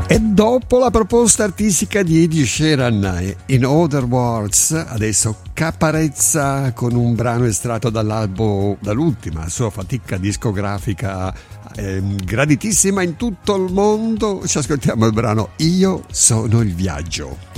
E dopo la proposta artistica di Ed Sheeran, In Other Words, adesso Caparezza con un brano estratto dall'ultima sua fatica discografica graditissima in tutto il mondo. Ci ascoltiamo il brano Io sono il viaggio.